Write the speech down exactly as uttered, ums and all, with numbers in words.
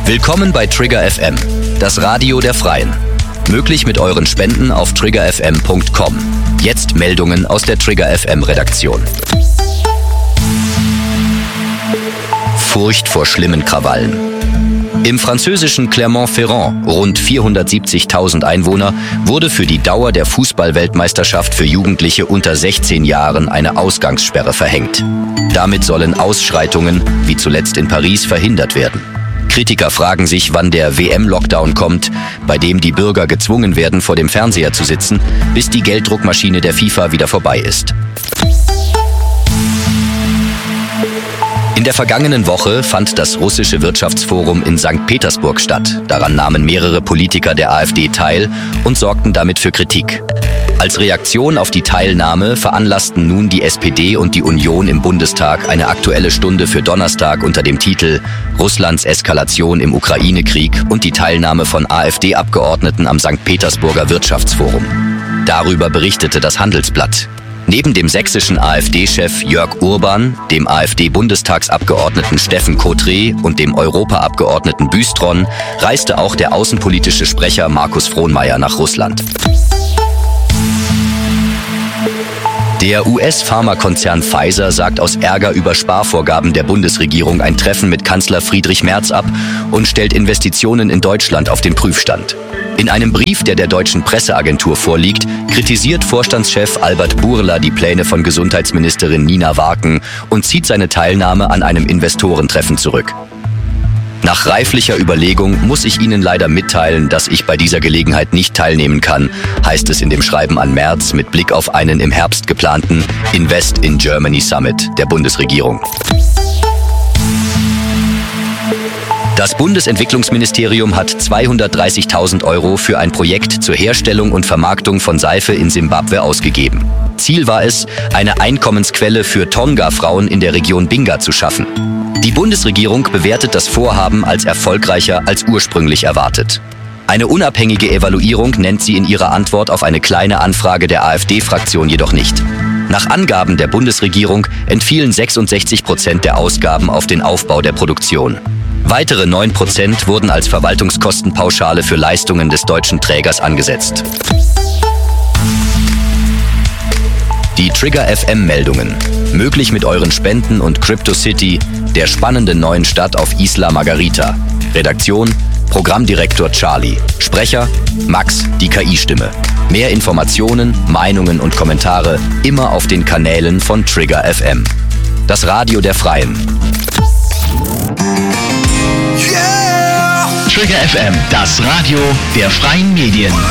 Willkommen bei Trigger F M, das Radio der Freien. Möglich mit euren Spenden auf trigger f m punkt com. Jetzt Meldungen aus der Trigger F M Redaktion. Furcht vor schlimmen Krawallen. Im französischen Clermont-Ferrand, rund vierhundertsiebzigtausend Einwohner, wurde für die Dauer der Fußball-Weltmeisterschaft für Jugendliche unter sechzehn Jahren eine Ausgangssperre verhängt. Damit sollen Ausschreitungen, wie zuletzt in Paris, verhindert werden. Kritiker fragen sich, wann der W M-Lockdown kommt, bei dem die Bürger gezwungen werden, vor dem Fernseher zu sitzen, bis die Gelddruckmaschine der FIFA wieder vorbei ist. In der vergangenen Woche fand das russische Wirtschaftsforum in Sankt Petersburg statt. Daran nahmen mehrere Politiker der AfD teil und sorgten damit für Kritik. Als Reaktion auf die Teilnahme veranlassten nun die S P D und die Union im Bundestag eine Aktuelle Stunde für Donnerstag unter dem Titel Russlands Eskalation im Ukraine-Krieg und die Teilnahme von AfD-Abgeordneten am Sankt Petersburger Wirtschaftsforum. Darüber berichtete das Handelsblatt. Neben dem sächsischen AfD-Chef Jörg Urban, dem AfD-Bundestagsabgeordneten Steffen Kotre und dem Europaabgeordneten Bystron reiste auch der außenpolitische Sprecher Markus Frohnmayer nach Russland. Der U S-Pharmakonzern Pfizer sagt aus Ärger über Sparvorgaben der Bundesregierung ein Treffen mit Kanzler Friedrich Merz ab und stellt Investitionen in Deutschland auf den Prüfstand. In einem Brief, der der deutschen Presseagentur vorliegt, kritisiert Vorstandschef Albert Bourla die Pläne von Gesundheitsministerin Nina Warken und zieht seine Teilnahme an einem Investorentreffen zurück. Nach reiflicher Überlegung muss ich Ihnen leider mitteilen, dass ich bei dieser Gelegenheit nicht teilnehmen kann, heißt es in dem Schreiben an Merz mit Blick auf einen im Herbst geplanten Invest in Germany Summit der Bundesregierung. Das Bundesentwicklungsministerium hat zweihundertdreißigtausend Euro für ein Projekt zur Herstellung und Vermarktung von Seife in Simbabwe ausgegeben. Ziel war es, eine Einkommensquelle für Tonga-Frauen in der Region Binga zu schaffen. Die Bundesregierung bewertet das Vorhaben als erfolgreicher als ursprünglich erwartet. Eine unabhängige Evaluierung nennt sie in ihrer Antwort auf eine kleine Anfrage der AfD-Fraktion jedoch nicht. Nach Angaben der Bundesregierung entfielen sechsundsechzig Prozent der Ausgaben auf den Aufbau der Produktion. Weitere neun Prozent wurden als Verwaltungskostenpauschale für Leistungen des deutschen Trägers angesetzt. Die Trigger F M-Meldungen. Möglich mit euren Spenden und Crypto City, der spannenden neuen Stadt auf Isla Margarita. Redaktion: Programmdirektor Charlie. Sprecher: Max, die K I-Stimme. Mehr Informationen, Meinungen und Kommentare immer auf den Kanälen von Trigger F M. Das Radio der Freien. Trigger F M, das Radio der freien Medien.